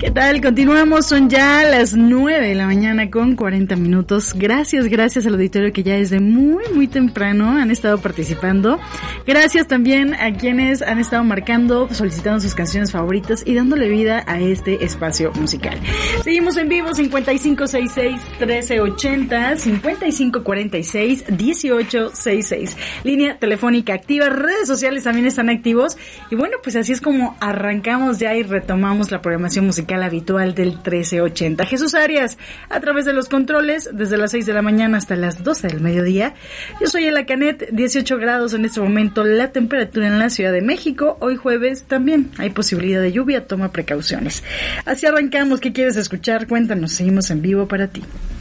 ¿Qué tal? Continuamos, son ya las 9 de la mañana con 40 minutos. Gracias al auditorio que ya desde muy temprano han estado participando. Gracias también a quienes han estado marcando, solicitando sus canciones favoritas y dándole vida a este espacio musical. Seguimos en vivo, 5566-1380, 5546-1866. Línea telefónica activa, redes sociales también están activos. Y bueno, pues así es como arrancamos ya y retomamos la programación musical habitual del 1380. Jesús Arias, a través de los controles, desde las 6 de la mañana hasta las 12 del mediodía. Yo soy Ela Canet, 18 grados en este momento la temperatura en la Ciudad de México. Hoy jueves también hay posibilidad de lluvia, toma precauciones. Así arrancamos. ¿Qué quieres escuchar? Cuéntanos, seguimos en vivo para ti.